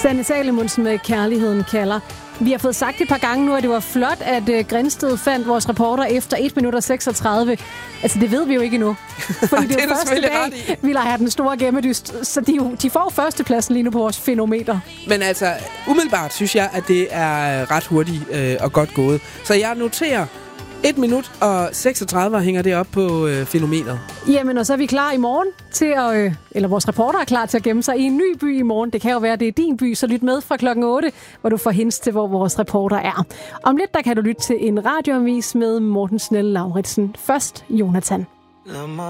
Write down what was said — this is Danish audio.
Sanne Salomonsen med Kærligheden kalder. Vi har fået sagt et par gange nu, at det var flot, at Grindsted fandt vores reporter efter 1 minut og 36. Altså, det ved vi jo ikke endnu. Fordi det er jo første dag, vi leger den store gemmedyst. Så de får førstepladsen lige nu på vores fænometer. Men altså, umiddelbart synes jeg, at det er ret hurtigt og godt gået. Så jeg noterer 1 minut og 36 hænger det op på fænomenet. Jamen, og så er vi klar i morgen til at... eller vores reporter er klar til at gemme sig i en ny by i morgen. Det kan jo være, at det er din by, så lyt med fra klokken 8, hvor du får hints til, hvor vores reporter er. Om lidt, der kan du lytte til en radioavis med Morten Snell Lauritsen. Først Jonathan.